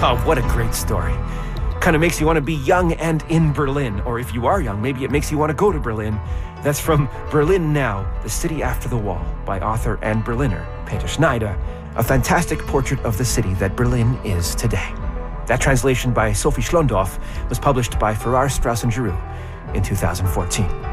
Oh, what a great story. Kind of makes you want to be young and in Berlin. Or if you are young, maybe it makes you want to go to Berlin. That's from Berlin Now, The City After the Wall, by author and Berliner Peter Schneider, a fantastic portrait of the city that Berlin is today. That translation by Sophie Schlondorf was published by Farrar, Straus and Giroux in 2014.